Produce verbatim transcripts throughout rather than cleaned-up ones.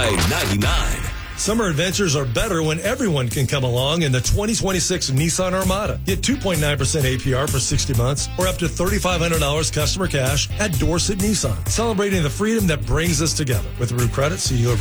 I ninety-nine. Summer adventures are better when everyone can come along in the twenty twenty-six Nissan Armada. Get two point nine percent A P R for sixty months or up to three thousand five hundred dollars customer cash at Dorset Nissan. Celebrating the freedom that brings us together. With Root Credit, see you over.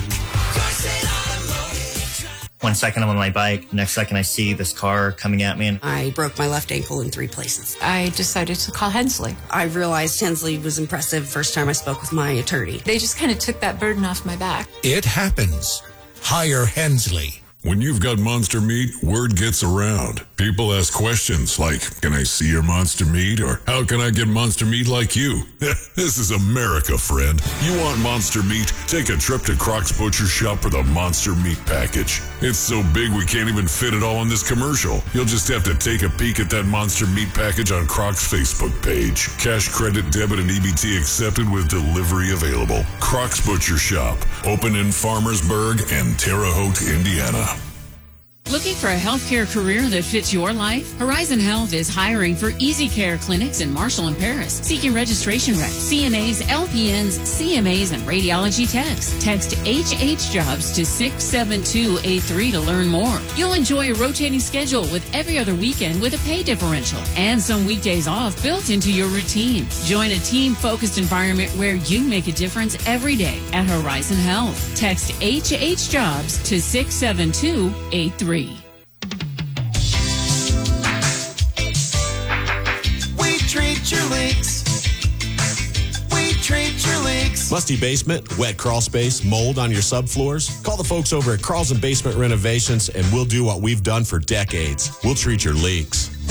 One second I'm on my bike, next second I see this car coming at me. And I broke my left ankle in three places. I decided to call Hensley. I realized Hensley was impressive first time I spoke with my attorney. They just kind of took that burden off my back. It happens. Hire Hensley. When you've got monster meat, word gets around. People ask questions like, can I see your monster meat? Or how can I get monster meat like you? This is America, friend. You want monster meat? Take a trip to Croc's Butcher Shop for the Monster Meat Package. It's so big we can't even fit it all in this commercial. You'll just have to take a peek at that monster meat package on Croc's Facebook page. Cash, credit, debit, and E B T accepted with delivery available. Croc's Butcher Shop, open in Farmersburg and Terre Haute, Indiana. Looking for a healthcare career that fits your life? Horizon Health is hiring for Easy Care clinics in Marshall and Paris, seeking registration recs, C N As, L P Ns, C M As, and radiology techs. Text H H Jobs to six seven two eight three to learn more. You'll enjoy a rotating schedule with every other weekend with a pay differential and some weekdays off built into your routine. Join a team-focused environment where you make a difference every day at Horizon Health. Text H H Jobs to six seven two eight three. Treat your leaks. We treat your leaks. Musty basement, wet crawl space, mold on your subfloors? Call the folks over at Carlson Basement Renovations and we'll do what we've done for decades. We'll treat your leaks.